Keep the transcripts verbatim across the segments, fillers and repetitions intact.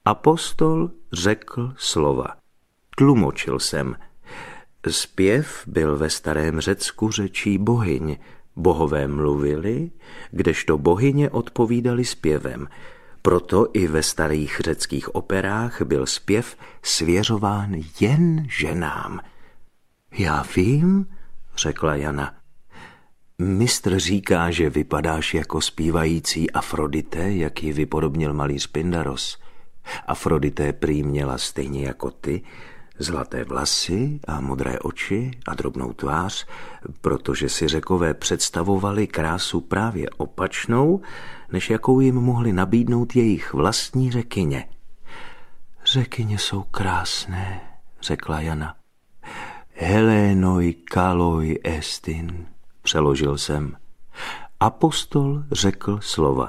Apostol řekl slova. Tlumočil jsem. Zpěv byl ve starém Řecku řečí bohyň. Bohové mluvili, kdežto bohyně odpovídali zpěvem. Proto i ve starých řeckých operách byl zpěv svěřován jen ženám. Já vím, řekla Jana. Mistr říká, že vypadáš jako zpívající Afrodité, jak ji vypodobnil malíř Pindaros. Afrodité prý měla stejně jako ty, zlaté vlasy a modré oči a drobnou tvář, protože si Řekové představovali krásu právě opačnou, než jakou jim mohli nabídnout jejich vlastní řekyně. Řekyně jsou krásné, řekla Jana. Helénoj kaloj estin, přeložil jsem. Apostol řekl slova.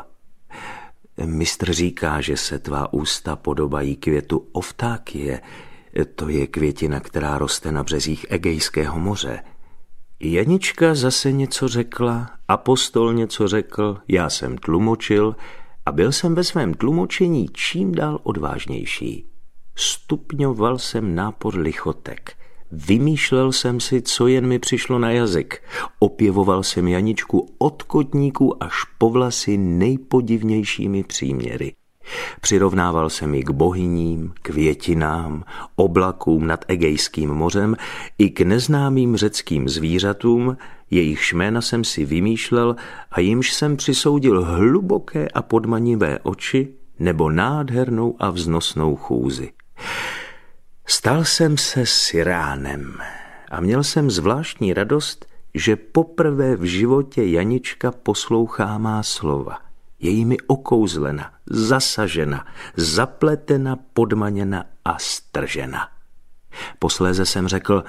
Mistr říká, že se tvá ústa podobají květu oftákie. To je květina, která roste na březích Egejského moře. Janička zase něco řekla, apostol něco řekl, já jsem tlumočil a byl jsem ve svém tlumočení čím dál odvážnější. Stupňoval jsem nápor lichotek. Vymýšlel jsem si, co jen mi přišlo na jazyk. Opěvoval jsem Janičku od kotníků až po vlasy nejpodivnějšími příměry. Přirovnával jsem ji k bohyním, květinám, oblakům nad Egejským mořem i k neznámým řeckým zvířatům, jejichž jména jsem si vymýšlel a jimž jsem přisoudil hluboké a podmanivé oči nebo nádhernou a vznosnou chůzi. Stal jsem se Siránem a měl jsem zvláštní radost, že poprvé v životě Janička poslouchá má slova. Je jimi okouzlena, zasažena, zapletena, podmaněna a stržena. Posléze jsem řekl,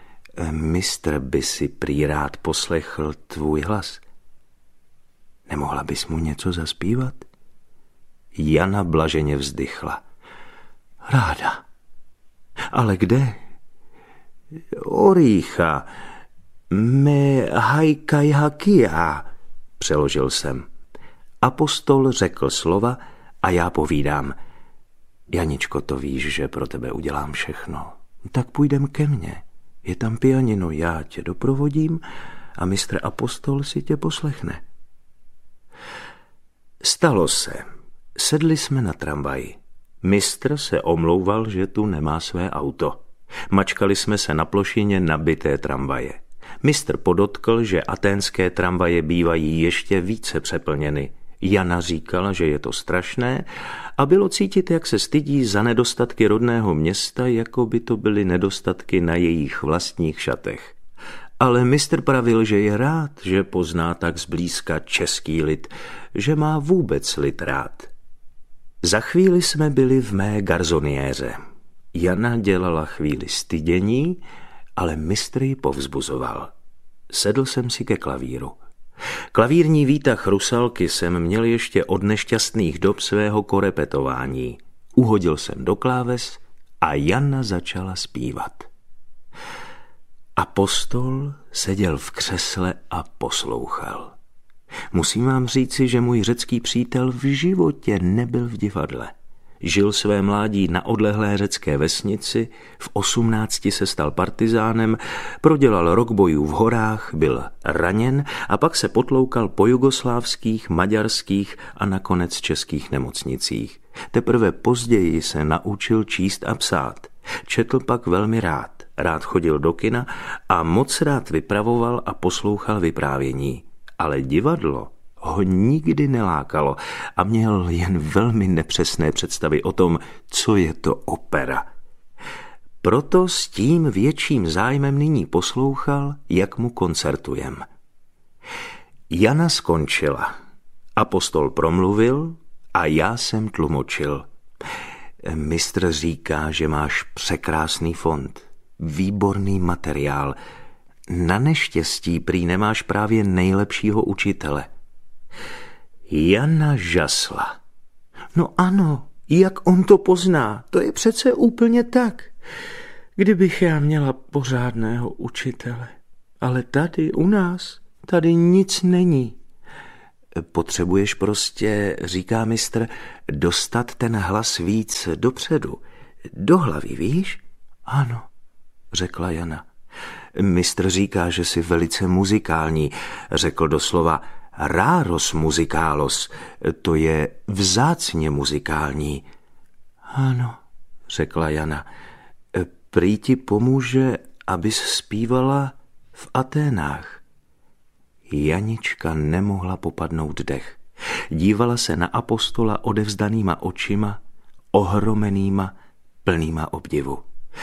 mistr by si prý rád poslechl tvůj hlas. Nemohla bys mu něco zaspívat? Jana blaženě vzdychla. Ráda. Ale kde? Orícha, me hajkaj hakia, přeložil jsem. Apostol řekl slova a já povídám. Janičko, to víš, že pro tebe udělám všechno. Tak půjdem ke mně. Je tam pianino, já tě doprovodím a mistr Apostol si tě poslechne. Stalo se. Sedli jsme na tramvaji. Mistr se omlouval, že tu nemá své auto. Mačkali jsme se na plošině nabité tramvaje. Mistr podotkl, že aténské tramvaje bývají ještě více přeplněny. Jana říkala, že je to strašné a bylo cítit, jak se stydí za nedostatky rodného města, jako by to byly nedostatky na jejich vlastních šatech. Ale mistr pravil, že je rád, že pozná tak zblízka český lid, že má vůbec lid rád. Za chvíli jsme byli v mé garzoniéře. Jana dělala chvíli stydění, ale mistr ji povzbuzoval. Sedl jsem si ke klavíru. Klavírní výtah Rusalky jsem měl ještě od nešťastných dob svého korepetování. Uhodil jsem do kláves a Jana začala zpívat. Apostol seděl v křesle a poslouchal. Musím vám říci, že můj řecký přítel v životě nebyl v divadle. Žil své mládí na odlehlé řecké vesnici, v osmnácti se stal partizánem, prodělal rok bojů v horách, byl raněn a pak se potloukal po jugoslávských, maďarských a nakonec českých nemocnicích. Teprve později se naučil číst a psát. Četl pak velmi rád, rád chodil do kina a moc rád vypravoval a poslouchal vyprávění. Ale divadlo ho nikdy nelákalo a měl jen velmi nepřesné představy o tom, co je to opera. Proto s tím větším zájmem nyní poslouchal, jak mu koncertujem. Jana skončila. Apostol promluvil a já jsem tlumočil. Mistr říká, že máš překrásný fond, výborný materiál. Na neštěstí prý nemáš právě nejlepšího učitele. Jana žasla. No ano, jak on to pozná, to je přece úplně tak. Kdybych já měla pořádného učitele. Ale tady u nás, tady nic není. Potřebuješ prostě, říká mistr, dostat ten hlas víc dopředu, do hlavy, víš? Ano, řekla Jana. Mistr říká, že jsi velice muzikální, řekl doslova raros musicalos, to je vzácně muzikální. Ano, řekla Jana, prý ti pomůže, abys zpívala v Aténách. Janička nemohla popadnout dech. Dívala se na apostola odevzdanýma očima, ohromenýma, plnýma obdivu.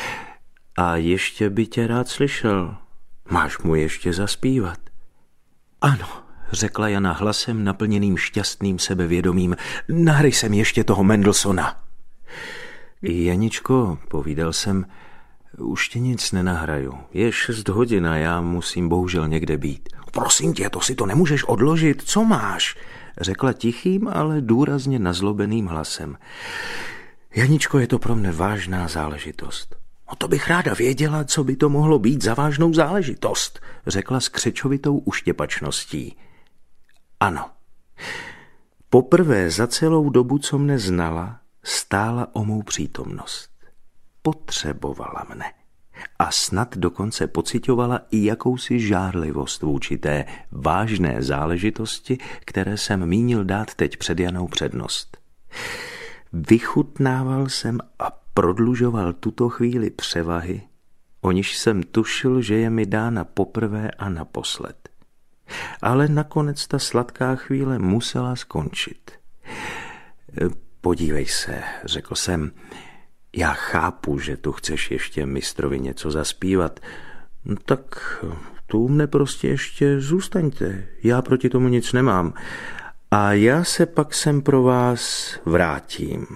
A ještě by tě rád slyšel. Máš mu ještě zaspívat? Ano, řekla Jana hlasem naplněným šťastným sebevědomím. Nahraj sem ještě toho Mendelssohna. Janičko, povídal jsem, už ti nic nenahraju. Je šest hodin a já musím bohužel někde být. Prosím tě, to si to nemůžeš odložit. Co máš? Řekla tichým, ale důrazně nazlobeným hlasem. Janičko, je to pro mne vážná záležitost. No to bych ráda věděla, co by to mohlo být za vážnou záležitost, řekla s křečovitou uštěpačností. Ano. Poprvé za celou dobu, co mne znala, stála o mou přítomnost. Potřebovala mne. A snad dokonce pocitovala i jakousi žárlivost vůči té vážné záležitosti, které jsem mínil dát teď před Janou přednost. Vychutnával jsem a prodlužoval tuto chvíli převahy, o níž jsem tušil, že je mi dána poprvé a naposled. Ale nakonec ta sladká chvíle musela skončit. Podívej se, řekl jsem, já chápu, že tu chceš ještě mistrovi něco zaspívat, no tak tu u mne prostě ještě zůstaňte, já proti tomu nic nemám. A já se pak sem pro vás vrátím.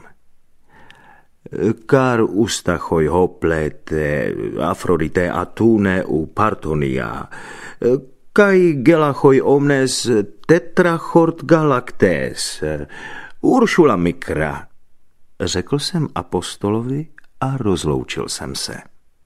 Kar ustachoj hoplete, Afrodite atune u Partonia, kai gelachoj omnes tetrachort galactes, Uršula Mikra. Řekl jsem apostolovi a rozloučil jsem se.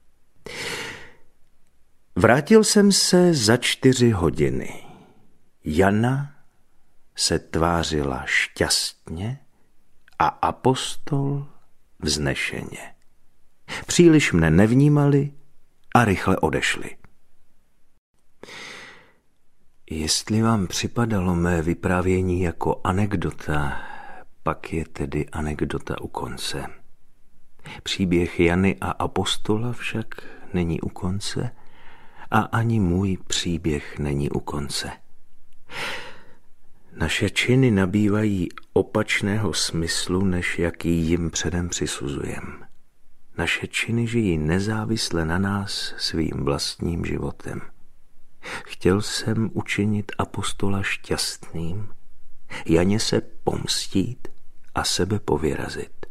Vrátil jsem se za čtyři hodiny. Jana se tvářila šťastně a apostol vznešeně. Příliš mne nevnímali a rychle odešli. Jestli vám připadalo mé vyprávění jako anekdota, pak je tedy anekdota u konce. Příběh Jany a apostola však není u konce a ani můj příběh není u konce. Naše činy nabývají opačného smyslu, než jaký jim předem přisuzujem. Naše činy žijí nezávisle na nás svým vlastním životem. Chtěl jsem učinit apostola šťastným, Janě se pomstít a sebe povyrazit.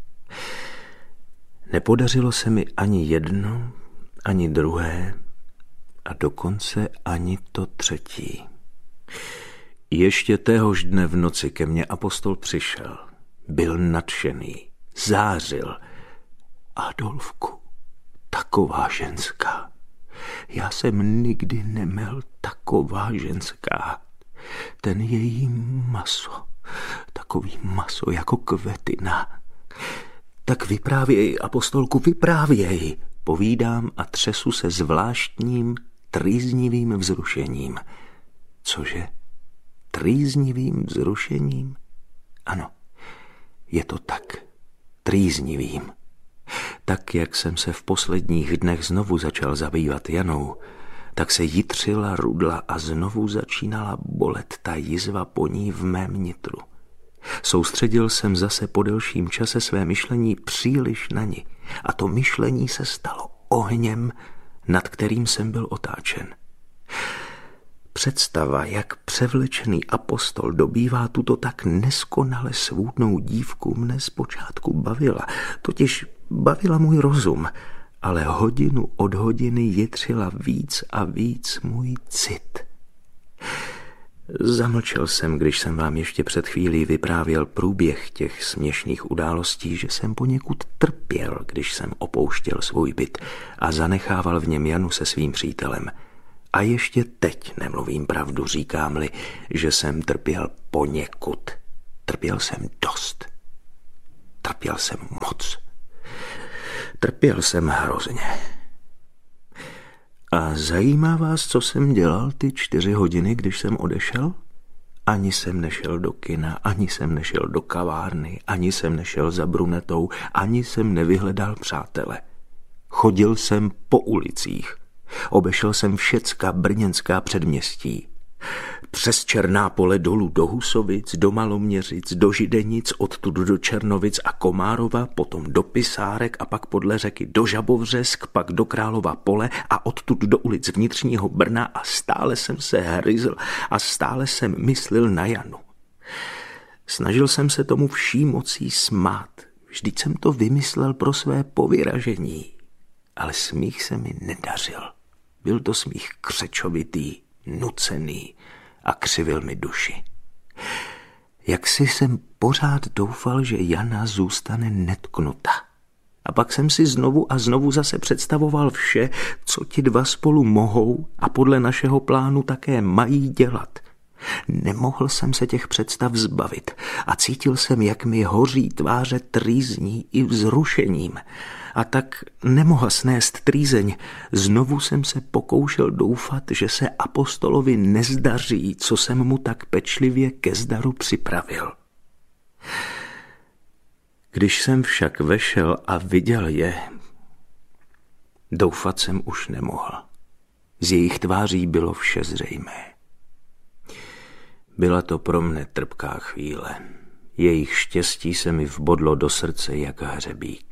Nepodařilo se mi ani jedno, ani druhé a dokonce ani to třetí. Ještě téhož dne v noci ke mně apostol přišel. Byl nadšený, zářil. Adolfku, taková ženská. Já jsem nikdy neměl taková ženská. Ten její maso, takový maso jako kvetina. Tak vyprávěj, apostolku, vyprávěj, povídám a třesu se zvláštním, trýznivým vzrušením. Cože? Trýznivým vzrušením? Ano, je to tak, trýznivým. Tak, jak jsem se v posledních dnech znovu začal zabývat Janou, tak se jitřila rudla a znovu začínala bolet ta jizva po ní v mém nitru. Soustředil jsem zase po delším čase své myšlení příliš na ní a to myšlení se stalo ohněm, nad kterým jsem byl otáčen. Představa, jak převlečený apostol dobývá tuto tak neskonale svůdnou dívku, mne zpočátku bavila, totiž bavila můj rozum, ale hodinu od hodiny jitřila víc a víc můj cit. Zamlčel jsem, když jsem vám ještě před chvílí vyprávěl průběh těch směšných událostí, že jsem poněkud trpěl, když jsem opouštěl svůj byt a zanechával v něm Janu se svým přítelem. A ještě teď nemluvím pravdu, říkám-li, že jsem trpěl poněkud. Trpěl jsem dost. Trpěl jsem moc. Trpěl jsem hrozně. A zajímá vás, co jsem dělal ty čtyři hodiny, když jsem odešel? Ani jsem nešel do kina, ani jsem nešel do kavárny, ani jsem nešel za brunetou, ani jsem nevyhledal přátele. Chodil jsem po ulicích. Obešel jsem všecka brněnská předměstí. Přes Černá Pole dolů do Husovic, do Maloměřic, do Židenic, odtud do Černovic a Komárova, potom do Pisárek a pak podle řeky do Žabovřesk, pak do Králova Pole a odtud do ulic vnitřního Brna a stále jsem se hryzl a stále jsem myslel na Janu. Snažil jsem se tomu vší mocí smát. Vždyť jsem to vymyslel pro své povyražení. Ale smích se mi nedařil. Byl to smích křečovitý, nucený a křivil mi duši. Jaksi jsem pořád doufal, že Jana zůstane netknuta. A pak jsem si znovu a znovu zase představoval vše, co ti dva spolu mohou a podle našeho plánu také mají dělat. Nemohl jsem se těch představ zbavit a cítil jsem, jak mi hoří tváře trýzní i vzrušením. A tak nemohl snést trýzeň. Znovu jsem se pokoušel doufat, že se apostolovi nezdaří, co jsem mu tak pečlivě ke zdaru připravil. Když jsem však vešel a viděl je, doufat jsem už nemohl. Z jejich tváří bylo vše zřejmé. Byla to pro mne trpká chvíle. Jejich štěstí se mi vbodlo do srdce jak hřebík.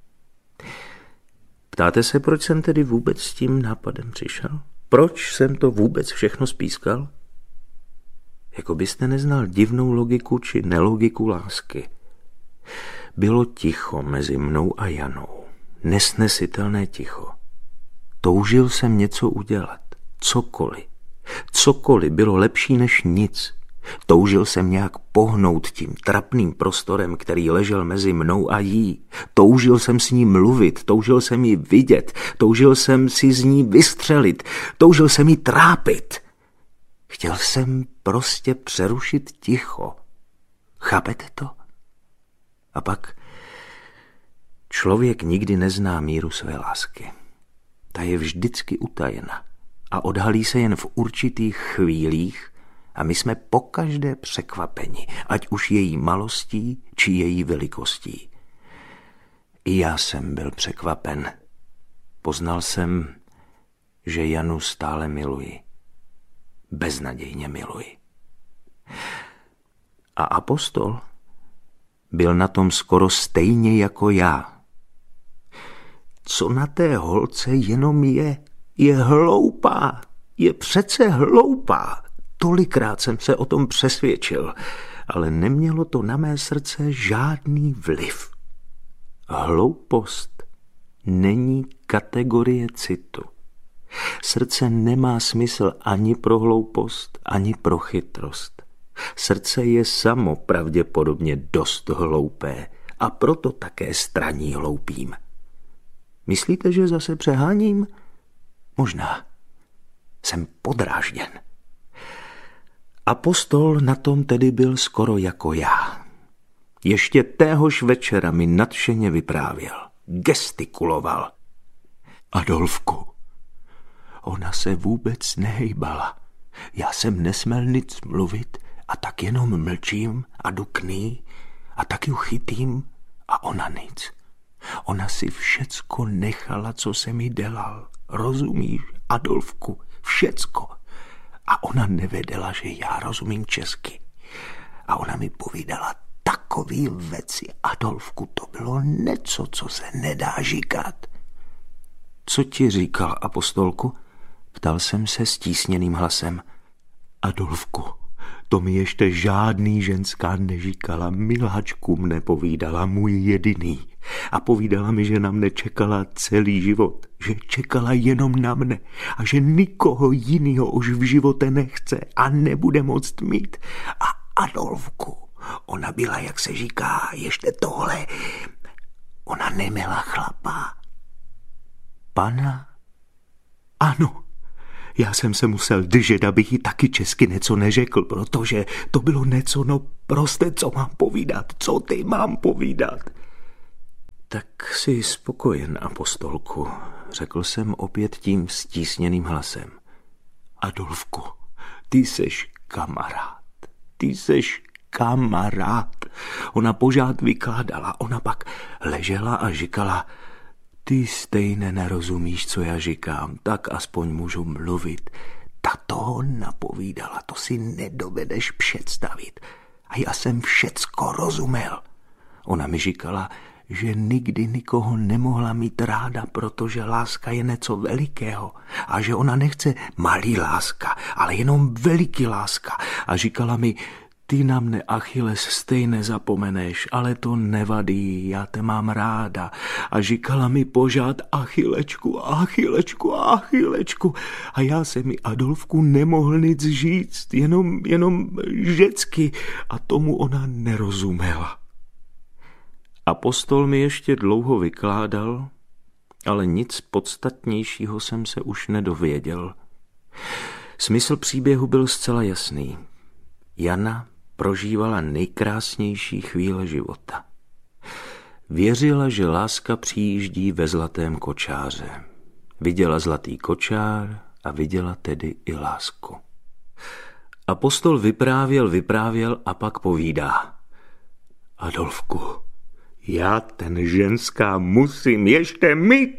Ptáte se, proč jsem tedy vůbec s tím nápadem přišel? Proč jsem to vůbec všechno spískal? Jako byste neznal divnou logiku či nelogiku lásky. Bylo ticho mezi mnou a Janou. Nesnesitelné ticho. Toužil jsem něco udělat. Cokoliv. Cokoliv bylo lepší než nic. Toužil jsem nějak pohnout tím trapným prostorem, který ležel mezi mnou a jí. Toužil jsem s ní mluvit, toužil jsem ji vidět, toužil jsem si z ní vystřelit, toužil jsem ji trápit. Chtěl jsem prostě přerušit ticho. Chápete to? A pak člověk nikdy nezná míru své lásky. Ta je vždycky utajena a odhalí se jen v určitých chvílích a my jsme pokaždé překvapeni, ať už její malostí či její velikostí. I já jsem byl překvapen. Poznal jsem, že Janu stále miluji. Beznadějně miluji. A apostol byl na tom skoro stejně jako já. Co na té holce jenom je, je hloupá, je přece hloupá. Tolikrát jsem se o tom přesvědčil, ale nemělo to na mé srdce žádný vliv. Hloupost není kategorie citu. Srdce nemá smysl ani pro hloupost, ani pro chytrost. Srdce je samo pravděpodobně dost hloupé a proto také straní hloupým. Myslíte, že zase přeháním? Možná. Jsem podrážděn. Apostol na tom tedy byl skoro jako já. Ještě téhož večera mi nadšeně vyprávěl. Gestikuloval. Adolfku, ona se vůbec nehejbala. Já jsem nesměl nic mluvit a tak jenom mlčím a jdu k ní a tak ju chytím a ona nic. Ona si všecko nechala, co jsem jí dělal. Rozumíš, Adolfku, všecko. A ona nevěděla, že já rozumím česky. A ona mi povídala takový věci, Adolfku, to bylo něco, co se nedá říkat. Co ti říkal, apostolku? Ptal jsem se stísněným hlasem. Adolfku, to mi ještě žádný ženská neříkala, miláčku mne povídala, můj jediný. A povídala mi, že na mne čekala celý život, že čekala jenom na mne a že nikoho jinýho už v životě nechce a nebude moct mít. A Adolfku, ona byla, jak se říká, ještě tohle, ona neměla chlapa. Pana? Ano, Já jsem se musel držet, abych jí taky česky něco neřekl, protože to bylo něco, no prostě, co mám povídat, co ty mám povídat. Tak jsi spokojen, apostolku, řekl jsem opět tím stísněným hlasem. Adolfku, ty seš kamarád, ty seš kamarád. Ona pořád vykládala, ona pak ležela a říkala, ty stejně nerozumíš, co já říkám, tak aspoň můžu mluvit. Ta toho napovídala, to si nedovedeš představit. A já jsem všecko rozuměl. Ona mi říkala, že nikdy nikoho nemohla mít ráda, protože láska je něco velikého a že ona nechce malý láska, ale jenom veliký láska. A říkala mi, ty na mne, Achilles, stejně zapomeneš, ale to nevadí, já te mám ráda. A říkala mi pořád Achilečku, Achilečku, Achilečku. A já se mi, Adolfku, nemohl nic říct, jenom, jenom řecky. A tomu ona nerozuměla. Apostol mi ještě dlouho vykládal, ale nic podstatnějšího jsem se už nedověděl. Smysl příběhu byl zcela jasný. Jana prožívala nejkrásnější chvíle života. Věřila, že láska přijíždí ve zlatém kočáře. Viděla zlatý kočár a viděla tedy i lásku. Apostol vyprávěl, vyprávěl a pak povídá. Adolfku, já ten ženská musím ještě mít.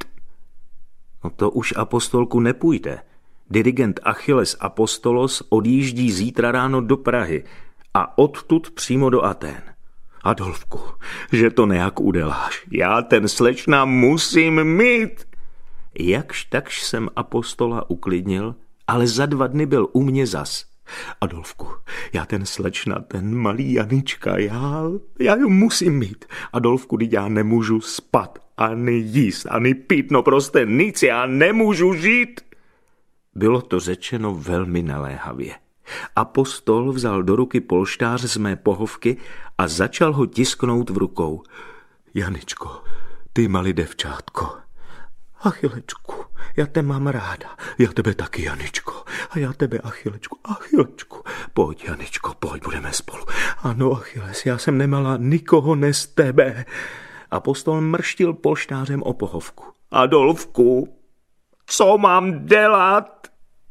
No to už, apostolku, nepůjde. Dirigent Achilles Apostolos odjíždí zítra ráno do Prahy a odtud přímo do Athén. Adolfku, že to nějak uděláš. Já ten slečna musím mít. Jakž takž jsem Apostola uklidnil, ale za dva dny byl u mě zas. Adolfku, já ten slečna, ten malý Janička, já, já ju musím mít. Adolfku, teď já nemůžu spat, ani jíst, ani pít, no prostě nic, já nemůžu žít. Bylo to řečeno velmi naléhavě. Apostol vzal do ruky polštář z mé pohovky a začal ho tisknout v rukou. Janičko, ty malý devčátko, Achilečku, já te mám ráda, já tebe taky, Janičko, a já tebe, Achilečku, Achilečku, pojď, Janičko, pojď, budeme spolu. Ano, Achilles, já jsem nemala nikoho nez tebe. Apostol mrštil polštářem o pohovku. Adolfku, co mám dělat?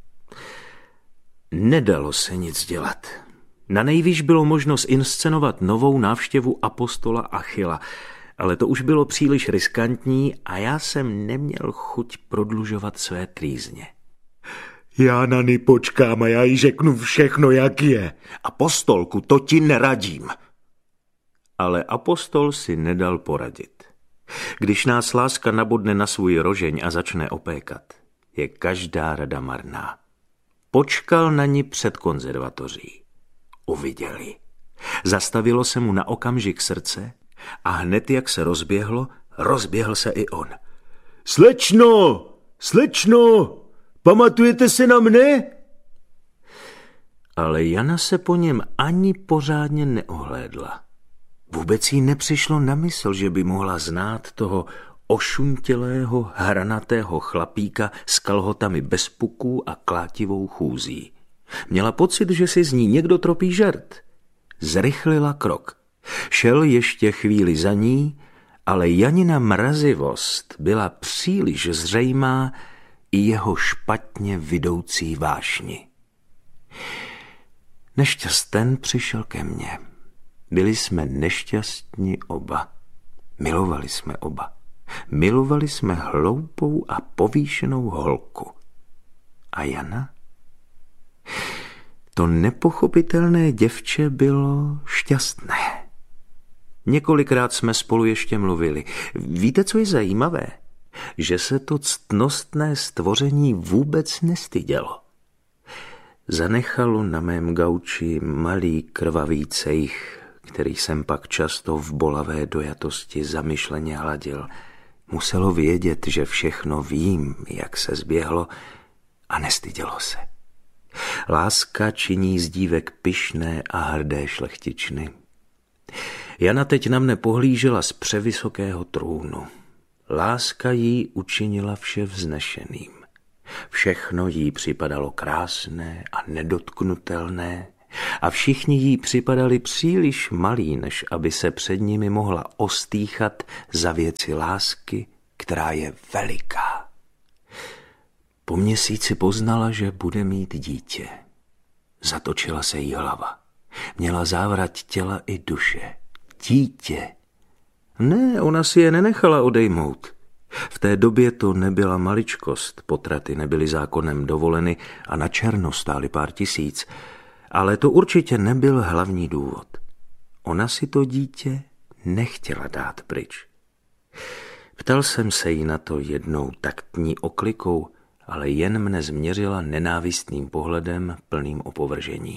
Nedalo se nic dělat. Na nejvýš bylo možno zinscenovat novou návštěvu apostola Achilla, ale to už bylo příliš riskantní a já jsem neměl chuť prodlužovat své trýzně. Já na ní počkám a já jí řeknu všechno, jak je. Apostolku, to ti neradím. Ale apostol si nedal poradit. Když nás láska nabodne na svůj rožeň a začne opékat, je každá rada marná. Počkal na ní před konzervatoří. Uviděli. Zastavilo se mu na okamžik srdce a hned, jak se rozběhlo, rozběhl se i on. Slečno! Slečno! Pamatujete se na mne? Ale Jana se po něm ani pořádně neohlédla. Vůbec jí nepřišlo na mysl, že by mohla znát toho ošuntělého, hranatého chlapíka s kalhotami bez puků a klátivou chůzí. Měla pocit, že si z ní někdo tropí žert. Zrychlila krok. Šel ještě chvíli za ní, ale Janina mrazivost byla příliš zřejmá i jeho špatně vidoucí vášni. Nešťasten přišel ke mně. Byli jsme nešťastní oba. Milovali jsme oba. Milovali jsme hloupou a povýšenou holku. A Jana? To nepochopitelné děvče bylo šťastné. Několikrát jsme spolu ještě mluvili. Víte, co je zajímavé? Že se to ctnostné stvoření vůbec nestydělo. Zanechalo na mém gauči malý krvavý cejch, který jsem pak často v bolavé dojatosti zamyšleně hladil. Muselo vědět, že všechno vím, jak se zběhlo, a nestydělo se. Láska činí z dívek pyšné a hrdé šlechtičny. Jana teď na mne pohlížela z převysokého trůnu. Láska jí učinila vše vznešeným. Všechno jí připadalo krásné a nedotknutelné a všichni jí připadali příliš malí, než aby se před nimi mohla ostýchat za věci lásky, která je veliká. Po měsíci poznala, že bude mít dítě. Zatočila se jí hlava. Měla závrat těla i duše. Dítě. Ne, ona si je nenechala odejmout. V té době to nebyla maličkost, potraty nebyly zákonem dovoleny a na černo stály pár tisíc, ale to určitě nebyl hlavní důvod. Ona si to dítě nechtěla dát pryč. Ptal jsem se jí na to jednou taktní oklikou, ale jen mne změřila nenávistným pohledem plným opovržení.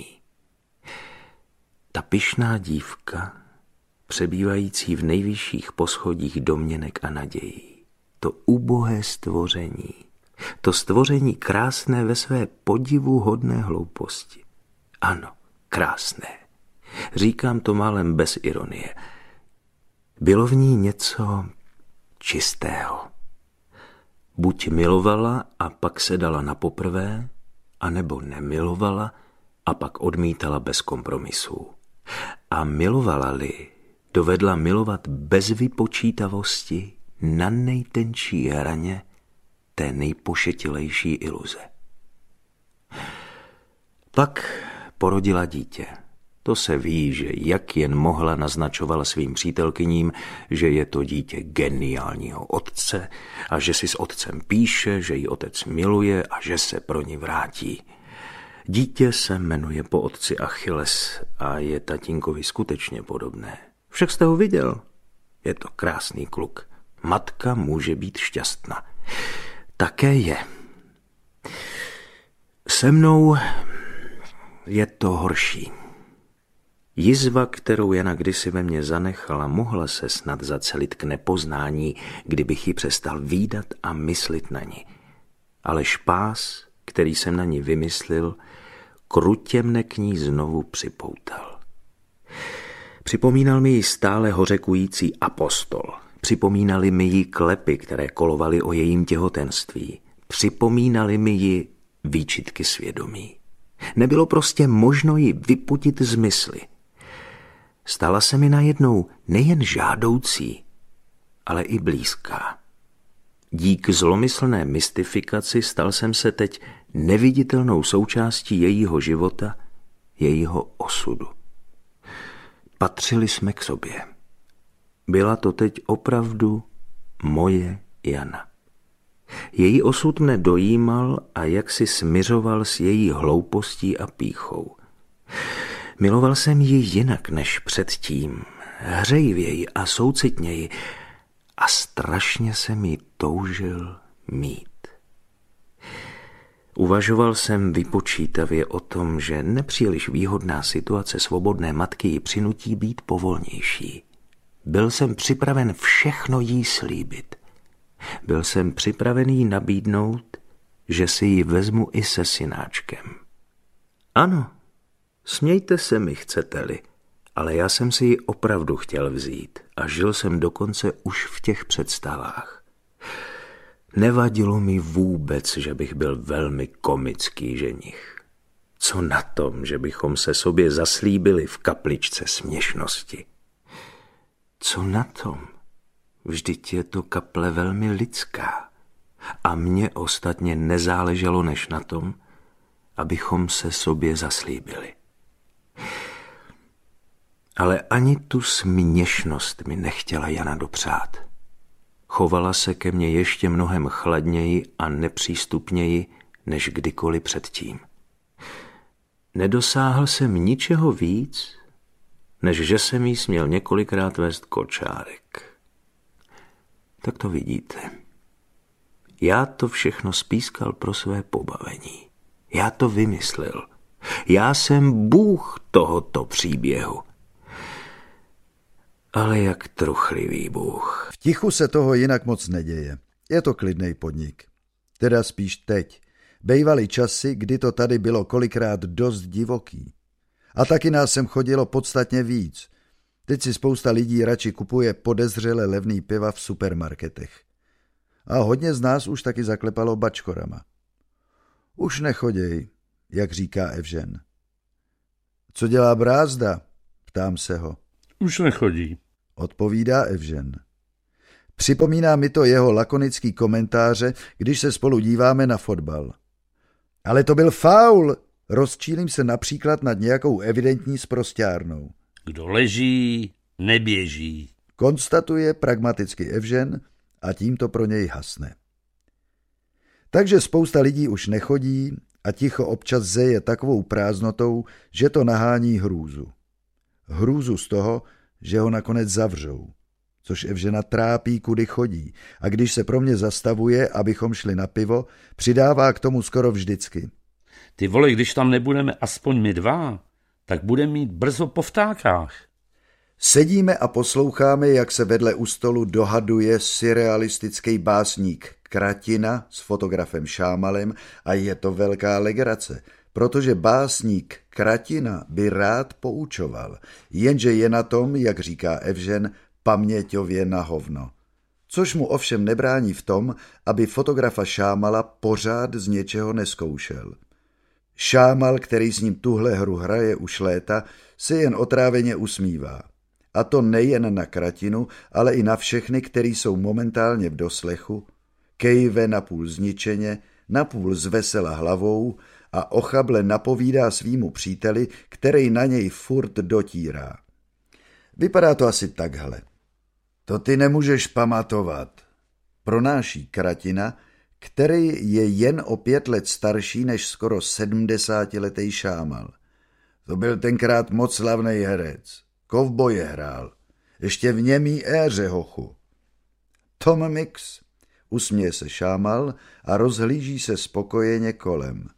Ta pyšná dívka, přebývající v nejvyšších poschodích domněnek a nadějí, to ubohé stvoření, to stvoření krásné ve své podivuhodné hlouposti. Ano, krásné. Říkám to málem bez ironie. Bylo v ní něco čistého. Buď milovala a pak se dala na poprvé, anebo nemilovala a pak odmítala bez kompromisů. A milovala-li, dovedla milovat bez vypočítavosti na nejtenčí hraně té nejpošetilejší iluze. Pak porodila dítě. To se ví, že jak jen mohla naznačovala svým přítelkyním, že je to dítě geniálního otce a že si s otcem píše, že ji otec miluje a že se pro ní vrátí. Dítě se jmenuje po otci Achilles a je tatínkovi skutečně podobné. Však jste ho viděl. Je to krásný kluk. Matka může být šťastná. Také je. Se mnou je to horší. Jizva, kterou Jana kdysi ve mně zanechala, mohla se snad zacelit k nepoznání, kdybych ji přestal vídat a myslit na ní. Ale špás, který jsem na ní vymyslil, krutě mne k ní znovu připoutal. Připomínal mi ji stále hořekující apostol. Připomínali mi ji klepy, které kolovaly o jejím těhotenství. Připomínali mi ji výčitky svědomí. Nebylo prostě možno ji vyputit z mysli. Stala se mi najednou nejen žádoucí, ale i blízká. Dík zlomyslné mystifikaci stal jsem se teď neviditelnou součástí jejího života, jejího osudu. Patřili jsme k sobě. Byla to teď opravdu moje Jana. Její osud mne dojímal a jaksi smiřoval s její hloupostí a pýchou. Miloval jsem ji jinak než předtím, hřejivěji a soucitněji a strašně jsem ji toužil mít. Uvažoval jsem vypočítavě o tom, že nepříliš výhodná situace svobodné matky ji přinutí být povolnější. Byl jsem připraven všechno jí slíbit. Byl jsem připraven jí nabídnout, že si ji vezmu i se synáčkem. Ano, smějte se mi, chcete-li, ale já jsem si ji opravdu chtěl vzít a žil jsem dokonce už v těch představách. Nevadilo mi vůbec, že bych byl velmi komický ženich. Co na tom, že bychom se sobě zaslíbili v kapličce směšnosti? Co na tom? Vždyť je to kaple velmi lidská a mně ostatně nezáleželo než na tom, abychom se sobě zaslíbili. Ale ani tu směšnost mi nechtěla Jana dopřát. Chovala se ke mně ještě mnohem chladněji a nepřístupněji než kdykoliv předtím. Nedosáhl jsem ničeho víc, než že jsem jí směl několikrát vést kočárek. Tak to vidíte. Já to všechno spískal pro své pobavení. Já to vymyslel. Já jsem bůh tohoto příběhu. Ale jak truchlivý bůh. V tichu se toho jinak moc neděje. Je to klidnej podnik. Teda spíš teď. Bejvaly časy, kdy to tady bylo kolikrát dost divoký. A taky nás sem chodilo podstatně víc. Teď si spousta lidí radši kupuje podezřele levný piva v supermarketech. A hodně z nás už taky zaklepalo bačkorama. Už nechoděj, jak říká Evžen. Co dělá Brázda? Ptám se ho. Už nechodí, odpovídá Evžen. Připomíná mi to jeho lakonický komentáře, když se spolu díváme na fotbal. Ale to byl faul, rozčílím se například nad nějakou evidentní sprosťárnou. Kdo leží, neběží, konstatuje pragmaticky Evžen a tím to pro něj hasne. Takže spousta lidí už nechodí a ticho občas zeje takovou prázdnotou, že to nahání hrůzu. Hrůzu z toho, že ho nakonec zavřou, což Evžena trápí, kudy chodí, a když se pro mě zastavuje, abychom šli na pivo, přidává k tomu skoro vždycky. Ty vole, když tam nebudeme aspoň my dva, tak budeme mít brzo po vtákách. Sedíme a posloucháme, jak se vedle u stolu dohaduje surrealistický básník Kratina s fotografem Šámalem a je to velká legrace, protože básník Kratina by rád poučoval, jenže je na tom, jak říká Evžen, paměťově na hovno. Což mu ovšem nebrání v tom, aby fotografa Šámala pořád z něčeho neskoušel. Šámal, který s ním tuhle hru hraje už léta, se jen otráveně usmívá. A to nejen na Kratinu, ale i na všechny, který jsou momentálně v doslechu, kejve napůl zničeně, napůl zvesela hlavou a ochable napovídá svýmu příteli, který na něj furt dotírá. Vypadá to asi takhle. To ty nemůžeš pamatovat, pronáší Kratina, který je jen o pět let starší než skoro sedmdesátiletý Šámal. To byl tenkrát moc slavnej herec. Kovboje hrál. Ještě v němý éře, hochu. Tom Mix, usměje se Šámal a rozhlíží se spokojeně kolem.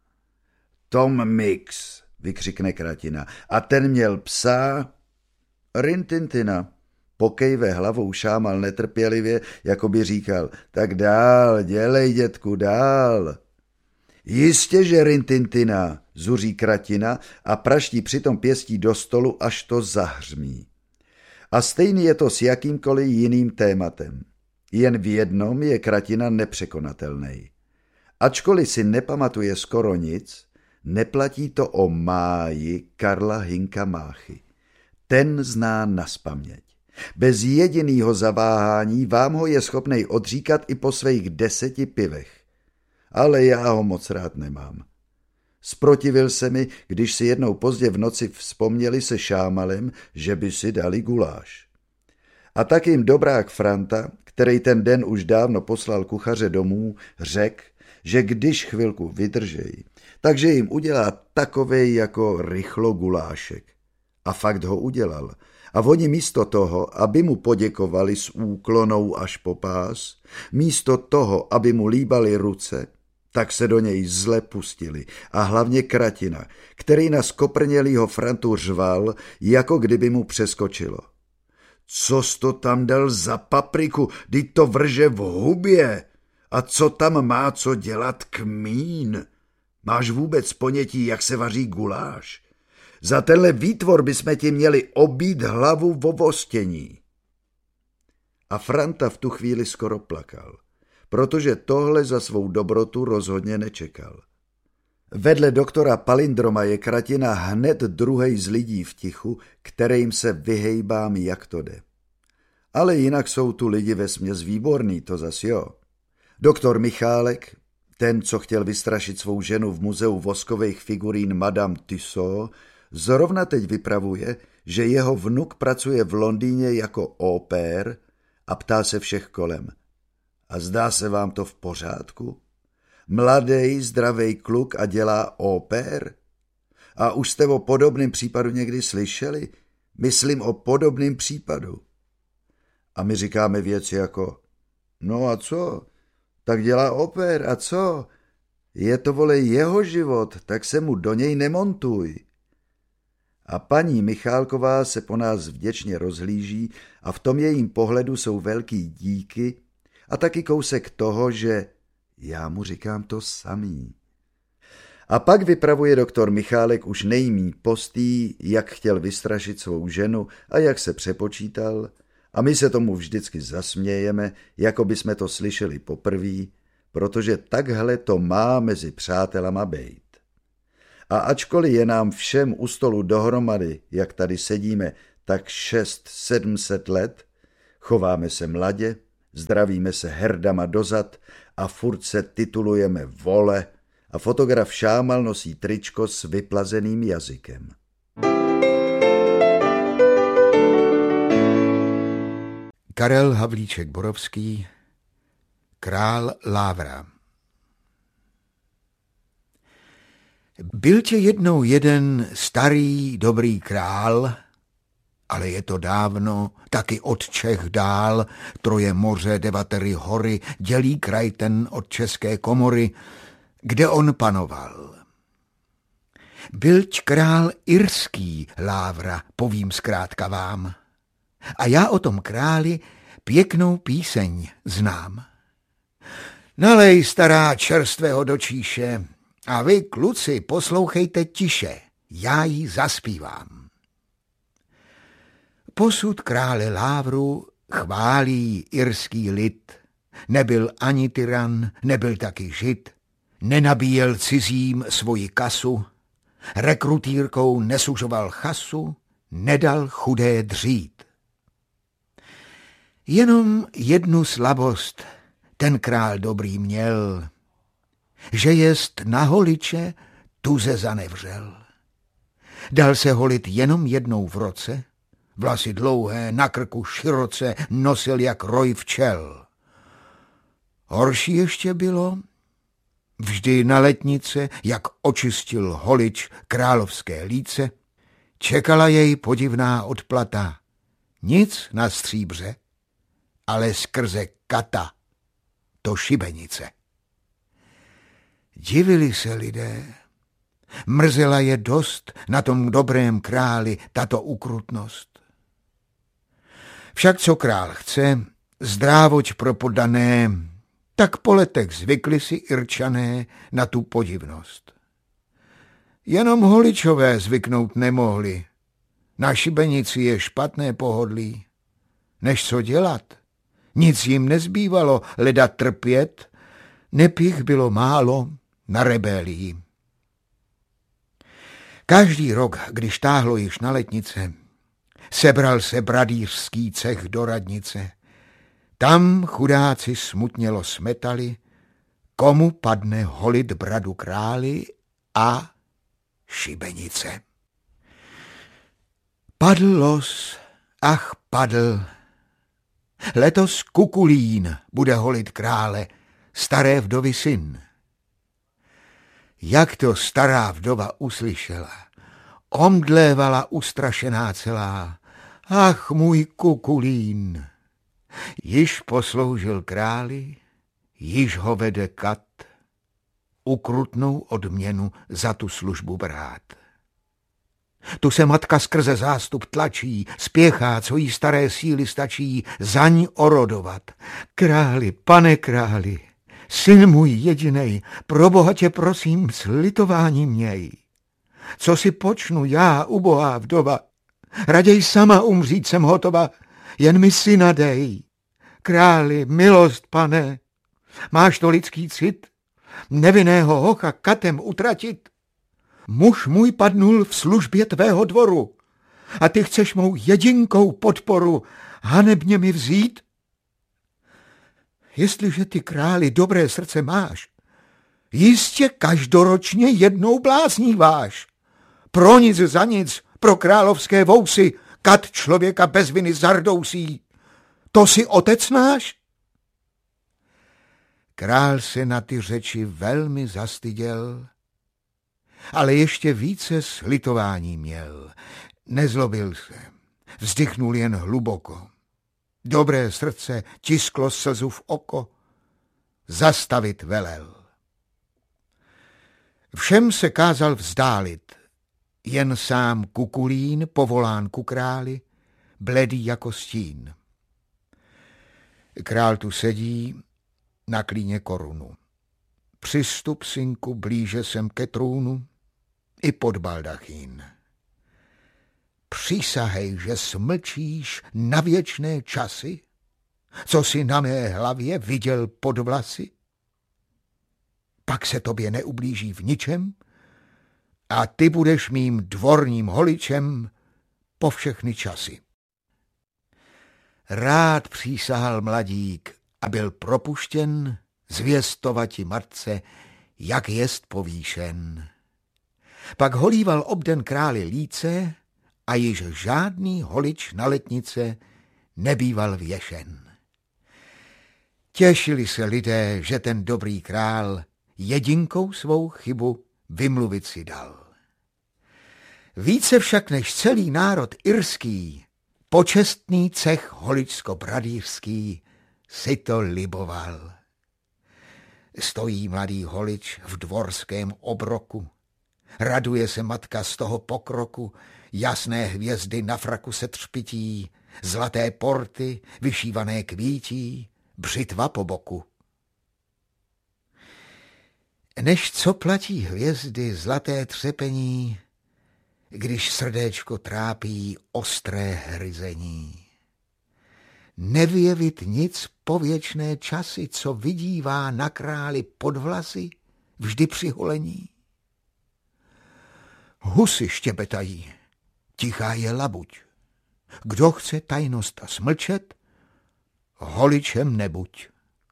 Tom Mix, vykřikne Kratina. A ten měl psa? Rintintina. Pokejve hlavou Šámal netrpělivě, jako by říkal, tak dál, dělej, dětku, dál. Jistě, že Rintintina, zuří Kratina a praští přitom pěstí do stolu, až to zahřmí. A stejný je to s jakýmkoliv jiným tématem. Jen v jednom je Kratina nepřekonatelný. Ačkoliv si nepamatuje skoro nic, neplatí to o máji Karla Hinka Máchy. Ten zná nazpaměť. Bez jedinýho zaváhání vám ho je schopnej odříkat i po svých deseti pivech. Ale já ho moc rád nemám. Zprotivil se mi, když si jednou pozdě v noci vzpomněli se Šámalem, že by si dali guláš. A tak jim dobrák Franta, který ten den už dávno poslal kuchaře domů, řekl, že když chvilku vydržej, takže jim udělá takovej jako rychlo gulášek. A fakt ho udělal. A oni místo toho, aby mu poděkovali s úklonou až po pás, místo toho, aby mu líbali ruce, tak se do něj zle pustili. A hlavně Kratina, který na skoprnělýho Frantu řval, jako kdyby mu přeskočilo. Co jsi to tam dal za papriku, vždyť to vrže v hubě? A co tam má co dělat kmín? Máš vůbec ponětí, jak se vaří guláš? Za tenhle výtvor bychom ti měli obít hlavu vo vostění. A Franta v tu chvíli skoro plakal, protože tohle za svou dobrotu rozhodně nečekal. Vedle doktora Palindroma je Kratina hned druhej z lidí v tichu, kterým se vyhejbám, jak to jde. Ale jinak jsou tu lidi vesměs výborný, to zas jo. Doktor Michálek, ten, co chtěl vystrašit svou ženu v muzeu voskových figurín Madame Tussauds, zrovna teď vypravuje, že jeho vnuk pracuje v Londýně jako opér a ptá se všech kolem. A zdá se vám to v pořádku? Mladej, zdravej kluk a dělá opér? A už jste o podobném případu někdy slyšeli? Myslím o podobném případu. A my říkáme věci jako, no a co? Tak dělá opér a co? Je to, vole, jeho život, tak se mu do něj nemontuj. A paní Michálková se po nás vděčně rozhlíží a v tom jejím pohledu jsou velký díky a taky kousek toho, že já mu říkám to samý. A pak vypravuje doktor Michálek už nejmí postý, jak chtěl vystrašit svou ženu a jak se přepočítal, a my se tomu vždycky zasmějeme, jako by jsme to slyšeli poprvé, protože takhle to má mezi přátelama bejt. A ačkoliv je nám všem u stolu dohromady, jak tady sedíme, tak šest, sedmset let, chováme se mladě, zdravíme se herdama dozad a furt se titulujeme vole a fotograf Šámal nosí tričko s vyplazeným jazykem. Karel Havlíček Borovský, Král Lávra. Byl tě jednou jeden starý dobrý král, ale je to dávno, taky od Čech dál, troje moře, devatery hory, dělí kraj ten od České komory, kde on panoval. Bylť král irský, Lávra, povím zkrátka vám. A já o tom králi pěknou píseň znám. Nalej, stará, čerstvého do číše, a vy, kluci, poslouchejte tiše, já ji zaspívám. Posud krále Lávru chválí irský lid. Nebyl ani tyran, nebyl taky žid, nenabíjel cizím svoji kasu, rekrutírkou nesužoval chasu, nedal chudé dřít. Jenom jednu slabost ten král dobrý měl, že jest na holiče tuze zanevřel. Dal se holit jenom jednou v roce, vlasy dlouhé, na krku široce, nosil jak roj včel. Horší ještě bylo, vždy na letnice, jak očistil holič královské líce, čekala jej podivná odplata, nic na stříbře, ale skrze kata, to šibenice. Divili se lidé, mrzela je dost na tom dobrém králi tato ukrutnost. Však co král chce, zdrávoť pro poddané, tak po letech zvykli si Irčané na tu podivnost. Jenom holičové zvyknout nemohli, na šibenici je špatné pohodlí. Než co dělat, nic jim nezbývalo, leda trpět, nepich bylo málo na rebelii. Každý rok, když táhlo již na letnice, sebral se bradýřský cech do radnice. Tam chudáci smutnělo smetali, komu padne holit bradu králi a šibenice. Padl los, ach padl. Letos Kukulín bude holit krále, staré vdovy syn. Jak to stará vdova uslyšela, omdlévala ustrašená celá. Ach, můj Kukulín, již posloužil králi, již ho vede kat, ukrutnou odměnu za tu službu brát. Tu se matka skrze zástup tlačí, spěchá, co jí staré síly stačí, zaň orodovat. Králi, pane králi, syn můj jedinej, pro Boha tě prosím, slitování měj. Co si počnu já, ubohá vdova, raději sama umřít jsem hotova, jen mi syna dej. Králi, milost, pane, máš to lidský cit, nevinného hocha katem utratit? Muž můj padnul v službě tvého dvoru a ty chceš mou jedinkou podporu hanebně mi vzít? Jestliže ty, králi, dobré srdce máš, jistě každoročně jednou blázníváš. Pro nic za nic, pro královské vousy, kat člověka bez viny zardousí. To si otec náš? Král se na ty řeči velmi zastyděl, ale ještě více slitování měl. Nezlobil se, vzdychnul jen hluboko. Dobré srdce tisklo slzu v oko, zastavit velel. Všem se kázal vzdálit, jen sám Kukulín, povolán ku králi, bledý jako stín. Král tu sedí na klíně korunu. Přistup, synku, blíže sem ke trůnu i pod baldachín. Přísahej, že smlčíš na věčné časy, co si na mé hlavě viděl pod vlasy. pak se tobě neublíží v ničem a ty budeš mým dvorním holičem po všechny časy. Rád přísahal mladík a byl propuštěn zvěstovati matce, jak jest povýšen. Pak holíval obden králi líce a již žádný holič na letnice nebýval věšen. Těšili se lidé, že ten dobrý král jedinkou svou chybu vymluvit si dal. Více však než celý národ irský, počestný cech holičsko-bradýřský si to liboval. Stojí mladý holič v dvorském obroku, raduje se matka z toho pokroku, jasné hvězdy na fraku se třpití, zlaté porty vyšívané kvítí, břitva po boku. Než co platí hvězdy zlaté třepení, když srdéčko trápí ostré hryzení. Nevyjevit nic po věčné časy, co vidívá na králi pod vlasy, vždy při holení. Husy štěpetají, tichá je labuť. Kdo chce tajnost smlčet, holičem nebuď.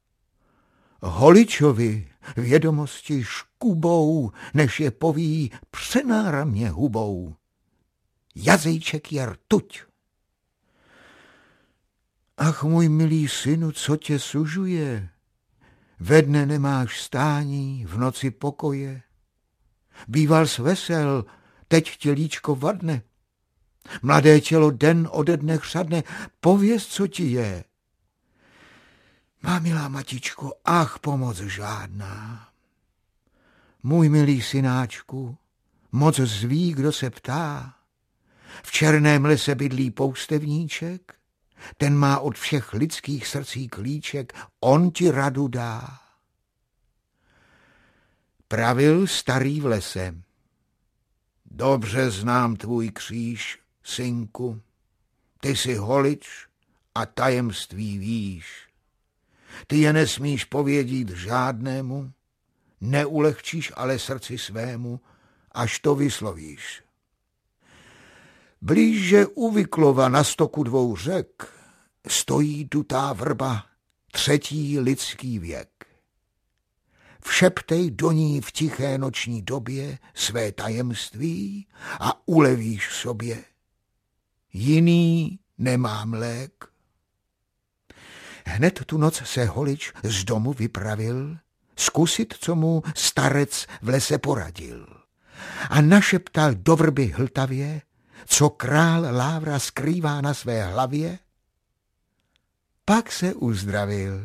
Holičovi vědomosti škubou, než je poví, přenára mě hubou. Jazejček je rtuť. Ach, můj milý synu, co tě sužuje? Ve dne nemáš stání, v noci pokoje. Býval s vesel, teď tělíčko vadne. Mladé tělo den ode dne chřadne, pověz, co ti je. Má milá matičko, ach, pomoc žádná. Můj milý synáčku, moc zví, kdo se ptá. V černém lese bydlí poustevníček, ten má od všech lidských srdcí klíček, on ti radu dá. Pravil starý v lese. Dobře znám tvůj kříž, synku, ty jsi holič a tajemství víš. Ty je nesmíš povědít žádnému, neulehčíš ale srdci svému, až to vyslovíš. Blíže u Vyklova na stoku dvou řek stojí dutá vrba, třetí lidský věk. Všeptej do ní v tiché noční době své tajemství a ulevíš sobě. Jiný nemám lék. Hned tu noc se holič z domu vypravil, zkusit, co mu starec v lese poradil. A našeptal do vrby hltavě, co král Lávra skrývá na své hlavě. Pak se uzdravil.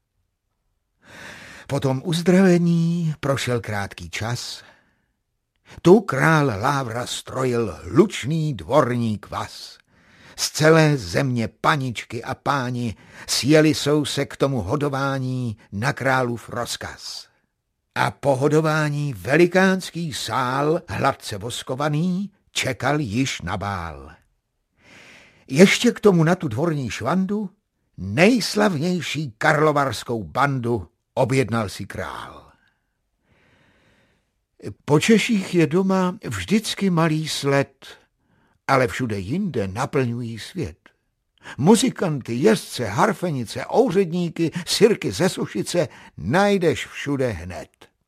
Po tom uzdravení prošel krátký čas. Tu král Lávra strojil hlučný dvorní kvas. Z celé země paničky a páni sjeli jsou se k tomu hodování na králův rozkaz. A po hodování velikánský sál, hladce voskovaný, čekal již na bál. Ještě k tomu na tu dvorní švandu nejslavnější karlovarskou bandu objednal si král. Po Češích je doma vždycky malý sled, ale všude jinde naplňují svět. Muzikanty, jezdce, harfenice, ouředníky, sirky ze Sušice najdeš všude hned.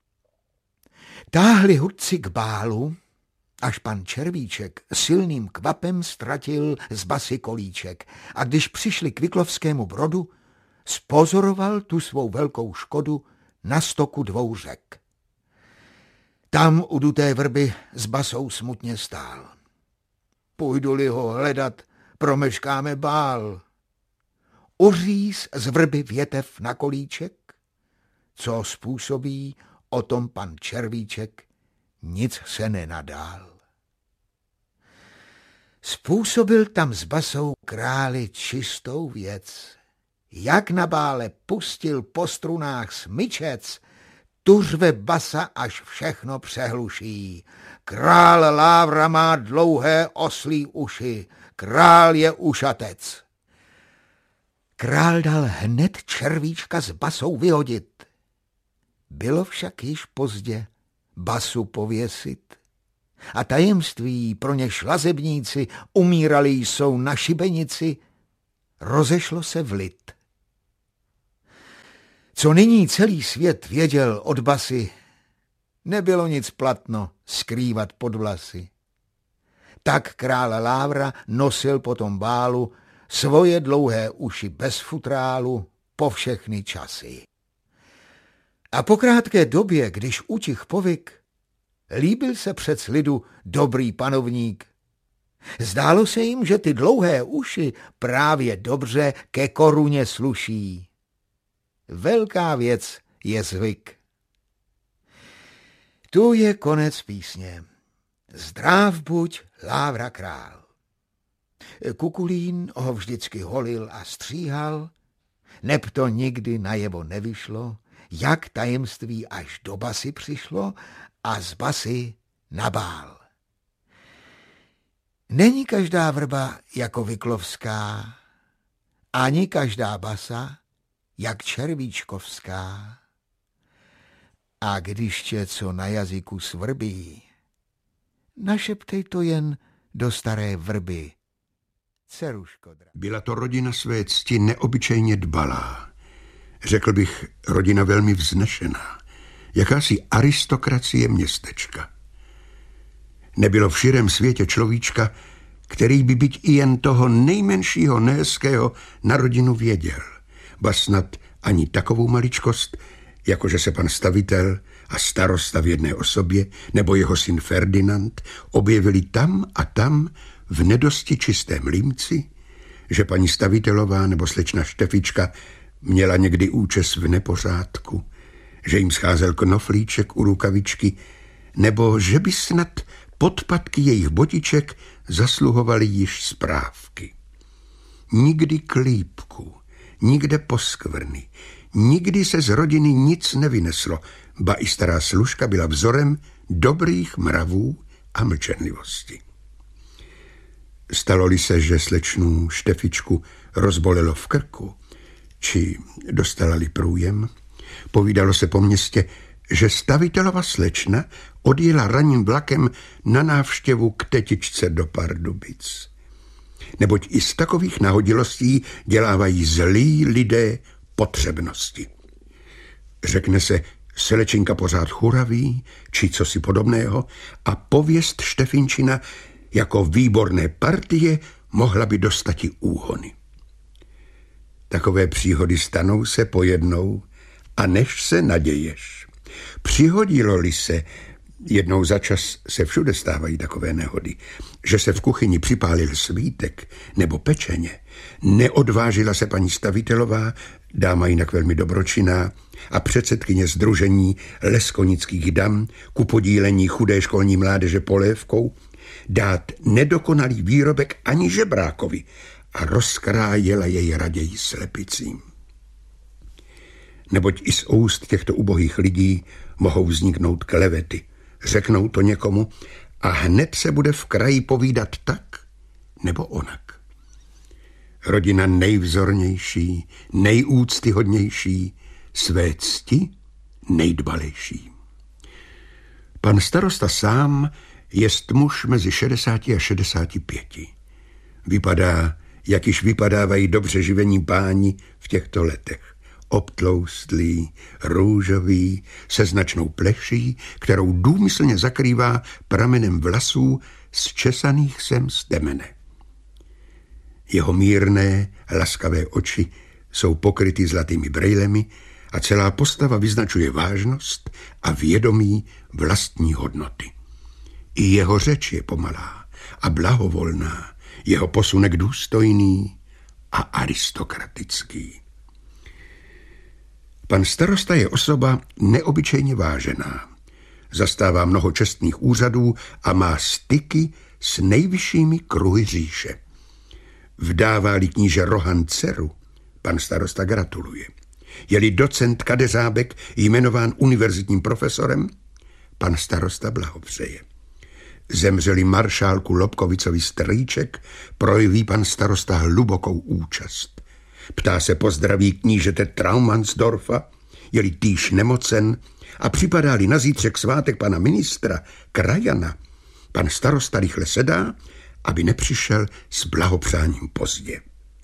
Táhli hudci k bálu, až pan Červíček silným kvapem ztratil z basy kolíček a když přišli k Vyklovskému Brodu, spozoroval tu svou velkou škodu na stoku dvou řek. Tam u duté vrby s basou smutně stál. Půjdu-li ho hledat, promeškáme bál. Uříz z vrby větev na kolíček, co způsobí, o tom pan Červíček nic se nenadál. Způsobil tam s basou králi čistou věc. Jak na bále pustil po strunách smyčec, tu řve basa, až všechno přehluší. Král Lávra má dlouhé oslí uši, král je ušatec. Král dal hned Červíčka s basou vyhodit. Bylo však již pozdě basu pověsit a tajemství, pro něž lazebníci umírali jsou na šibenici, rozešlo se v lid. Co nyní celý svět věděl od basy, nebylo nic platno skrývat pod vlasy. Tak král Lávra nosil po tom bálu svoje dlouhé uši bez futrálu po všechny časy. A po krátké době, když utich povyk, líbil se přec lidu dobrý panovník. Zdálo se jim, že ty dlouhé uši právě dobře ke koruně sluší. Velká věc je zvyk. Tu je konec písně. Zdrav buď, Lávra král. Kukulín ho vždycky holil a stříhal, neb to nikdy najevo nevyšlo, jak tajemství až do basy přišlo a z basy na bál. Není každá vrba jako Vyklovská, ani každá basa jak Červíčkovská. A když tě co na jazyku svrbí, našeptej to jen do staré vrby. Ceruško. Byla to rodina své cti neobyčejně dbalá. Řekl bych, rodina velmi vznešená. Jakási aristokracie městečka. Nebylo v širém světě človíčka, který by byť i jen toho nejmenšího nehezkého na rodinu věděl. Ba snad ani takovou maličkost, jakože se pan stavitel a starosta v jedné osobě nebo jeho syn Ferdinand objevili tam a tam v nedosti čistém límci, že paní stavitelová nebo slečna Štefička měla někdy účes v nepořádku, že jim scházel knoflíček u rukavičky, nebo že by snad podpatky jejich botiček zasluhovaly již správky. Nikdy klípku, nikde poskvrny, nikdy se z rodiny nic nevyneslo, ba i stará služka byla vzorem dobrých mravů a mlčenlivosti. Stalo-li se, že slečnu Štefičku rozbolelo v krku, či dostala-li průjem, povídalo se po městě, že stavitelova slečna odjela ranním vlakem na návštěvu k tetičce do Pardubic. Neboť i z takových nahodilostí dělávají zlí lidé potřebnosti. Řekne se, slečinka pořád churaví, či cosi podobného, a pověst Štefinčina jako výborné partie mohla by dostati úhony. Takové příhody stanou se pojednou, a než se naděješ. Přihodilo-li se, jednou za čas se všude stávají takové nehody, že se v kuchyni připálil svítek nebo pečeně, neodvážila se paní stavitelová, dáma jinak velmi dobročinná a předsedkyně sdružení leskonických dam ku podílení chudé školní mládeže polévkou, dát nedokonalý výrobek ani žebrákovi a rozkrájela jej raději slepicím. Neboť i z úst těchto ubohých lidí mohou vzniknout klevety. Řeknou to někomu a hned se bude v kraji povídat tak nebo onak. Rodina nejvzornější, nejúctyhodnější, své cti nejdbalejší. Pan starosta sám jest muž mezi šedesáti a šedesáti pěti. Vypadá, jak již vypadávají dobře živení páni v těchto letech. Obtloustlý, růžový, se značnou pleší, kterou důmyslně zakrývá pramenem vlasů zčesaných sem z temene. Jeho mírné, laskavé oči jsou pokryty zlatými brejlemi a celá postava vyznačuje vážnost a vědomí vlastní hodnoty. I jeho řeč je pomalá a blahovolná, jeho posunek důstojný a aristokratický. Pan starosta je osoba neobyčejně vážená. Zastává mnoho čestných úřadů a má styky s nejvyššími kruhy říše. Vdává-li kníže Rohan dceru, pan starosta gratuluje. Je-li docent Kadeřábek jmenován univerzitním profesorem, pan starosta blahopřeje. Zemřeli maršálku Lobkovicovi strýček, projeví pan starosta hlubokou účast. Ptá se pozdraví knížete Traumansdorfa, je-li týž nemocen a připadá-li na zítřek svátek pana ministra, krajana, pan starosta rychle sedá, aby nepřišel s blahopřáním pozdě.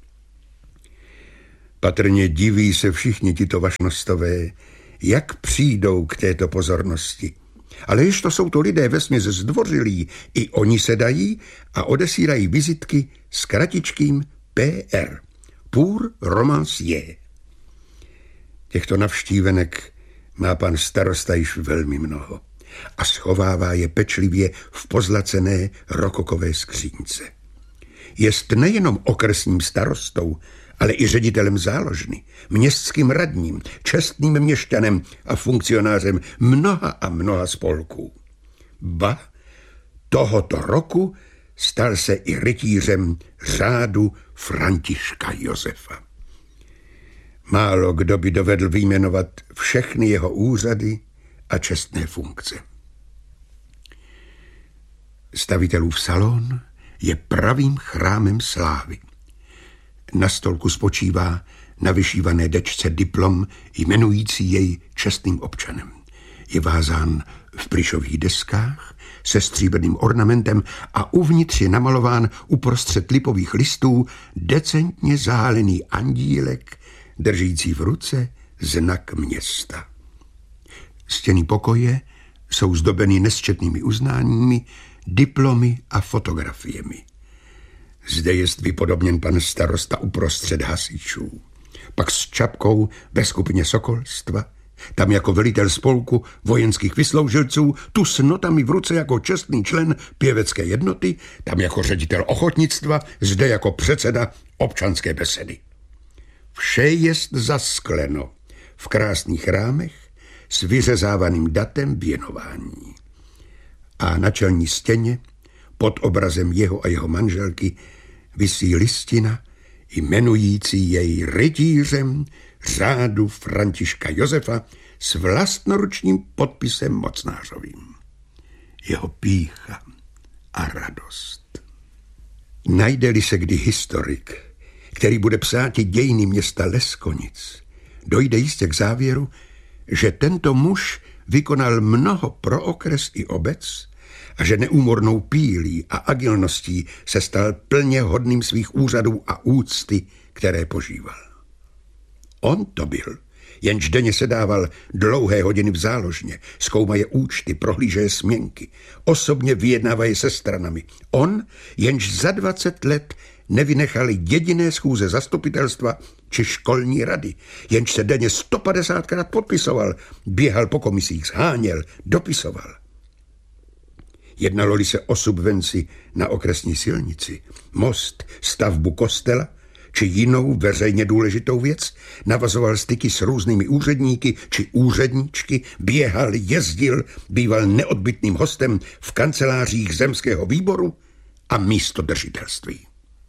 Patrně diví se všichni tito vašnostové, jak přijdou k této pozornosti. Ale jež to jsou to lidé vesměs zdvořilí, i oni se dají a odesílají vizitky s kratičkým P R. Pour romancier. Těchto navštívenek má pan starosta již velmi mnoho a schovává je pečlivě v pozlacené rokokové skřínce. Jest nejenom okresním starostou, ale i ředitelem záložny, městským radním, čestným měšťanem a funkcionářem mnoha a mnoha spolků. Ba, tohoto roku stal se i rytířem řádu Františka Josefa. Málo kdo by dovedl vyjmenovat všechny jeho úřady a čestné funkce. Stavitelův salon je pravým chrámem slávy. Na stolku spočívá na vyšívané dečce diplom jmenující jej čestným občanem. Je vázán v plyšových deskách se stříbrným ornamentem a uvnitř je namalován uprostřed lipových listů decentně zahálený andílek, držící v ruce znak města. Stěny pokoje jsou zdobeny nesčetnými uznáními, diplomy a fotografiemi. Zde jest vypodobněn pan starosta uprostřed hasičů, pak s čapkou ve skupině sokolstva, tam jako velitel spolku vojenských vysloužilců, tu s notami v ruce jako čestný člen pěvecké jednoty, tam jako ředitel ochotnictva, zde jako předseda občanské besedy. Vše jest zaskleno v krásných rámech s vyřezávaným datem věnování. A na čelní stěně pod obrazem jeho a jeho manželky visí listina jmenující jej rytířem řádu Františka Josefa s vlastnoručním podpisem mocnářovým. Jeho pýcha a radost. Najde-li se kdy historik, který bude psáti dějiny města Leskonic, dojde jistě k závěru, že tento muž vykonal mnoho pro okres i obec a že neúmornou pílí a agilností se stal plně hodným svých úřadů a úcty, které požíval. On to byl, jenž denně sedával dlouhé hodiny v záložně, zkoumaje účty, prohlížeje směnky, osobně vyjednávaje se stranami. On, jenž za dvacet let nevynechali jediné schůze zastupitelstva či školní rady, jenž se denně sto padesátkrát podpisoval, běhal po komisích, sháněl, dopisoval. Jednalo-li se o subvenci na okresní silnici, most, stavbu kostela či jinou veřejně důležitou věc, navazoval styky s různými úředníky či úředníčky, běhal, jezdil, býval neodbytným hostem v kancelářích zemského výboru a místodržitelství.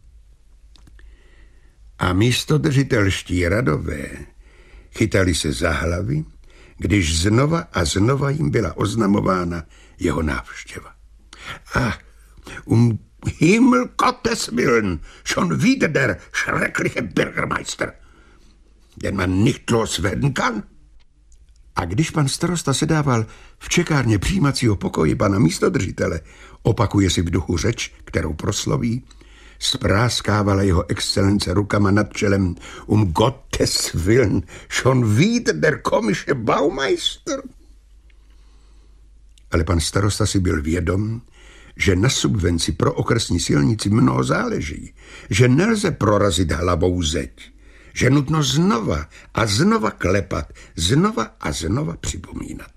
A místodržitelští radové chytali se za hlavy, když znova a znova jim byla oznamována jeho návštěva. Ach, um Himmel Gottes Willen, schon wieder der schreckliche Bürgermeister, den man nicht loswerden kann. A když pan starosta sedával v čekárně přijímacího pokoji pana místodržitele, opakuje si v duchu řeč, kterou prosloví, spráskávala jeho excelence rukama nad čelem. Um Gottes Willen, schon wieder der komische Baumeister. Ale pan starosta si byl vědom, že na subvenci pro okresní silnici mnoho záleží, že nelze prorazit hlavou zeď, že nutno znova a znova klepat, znova a znova připomínat.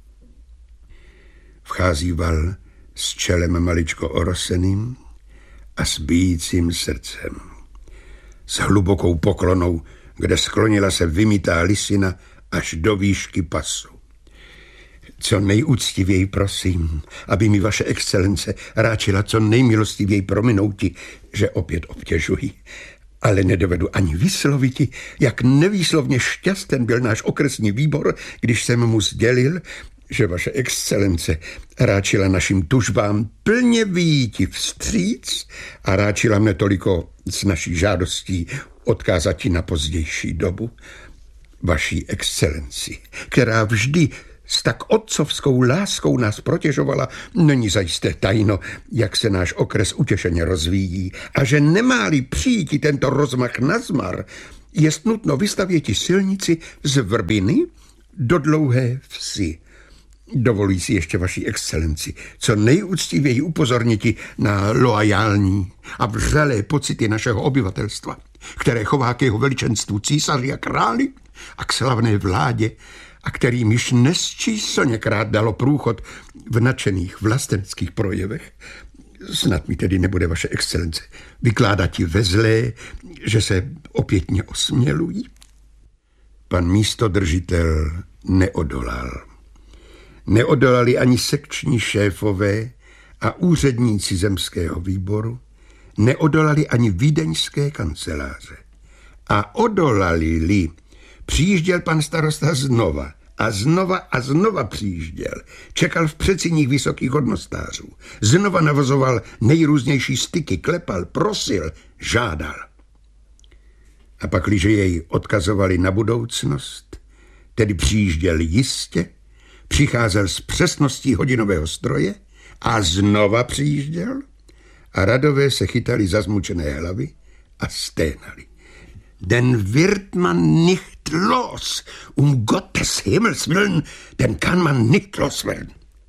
Vchází Val s čelem maličko oroseným a s bijícím srdcem. S hlubokou poklonou, kde sklonila se vymytá lisina až do výšky pasu. Co nejúctivěji prosím, aby mi vaše excelence ráčila co nejmilostivěji prominouti, že opět obtěžuji, ale nedovedu ani vysloviti, jak nevýslovně šťasten byl náš okresní výbor, když jsem mu sdělil, že vaše excelence ráčila našim tužbám plně vyjíti vstříc a ráčila mne toliko s naší žádostí odkázati na pozdější dobu. vaší excelenci, která vždy s tak otcovskou láskou nás protěžovala, není zajisté tajno, jak se náš okres utěšeně rozvíjí a že nemá-li přijít tento rozmach nazmar, jest nutno vystavěti silnici z Vrbiny do Dlouhé Vsi. Dovoluji si ještě vaší excelenci co nejúctivěji upozorniti na loajální a vřelé pocity našeho obyvatelstva, které chová k jeho veličenstvu císaři a králi a k slavné vládě, a kterým již nesčíslněkrát dalo průchod v nadšených vlasteneckých projevech. Snad mi tedy nebude vaše excelence vykládat ve zlé, že se opětně osmělují. Pan místodržitel neodolal. Neodolali ani sekční šéfové a úředníci zemského výboru, neodolali ani vídeňské kanceláře. A odolali-li, přijížděl pan starosta znova a znova a znova přijížděl. Čekal v předsiních vysokých hodnostářů. Znova navozoval nejrůznější styky, klepal, prosil, žádal. A pak, když jej odkazovali na budoucnost, tedy přijížděl jistě, přicházel s přesností hodinového stroje a znova přijížděl a radové se chytali za zmučené hlavy a sténali. Den wird man nicht los, um Gottes Himmels willen, den kann man nicht loswerden.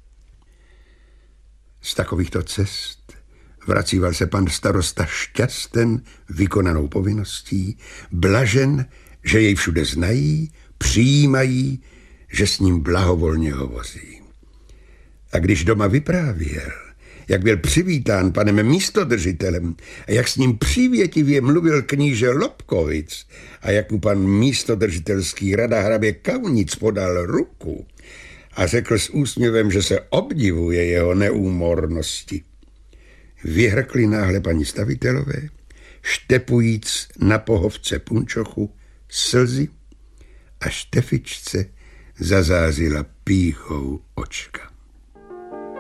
Z takovýchto cest vracíval se pan starosta šťasten vykonanou povinností, blažen, že jej všude znají, přijímají, že s ním blahovolně hovoří. A když doma vyprávěl, jak byl přivítán panem místodržitelem a jak s ním přívětivě mluvil kníže Lobkovic a jak mu pan místodržitelský rada hrabě Kaunic podal ruku a řekl s úsměvem, že se obdivuje jeho neúmornosti, vyhrkli náhle paní stavitelové, štepujíc na pohovce punčochu slzy a Štefičce zazázila pýchou očka.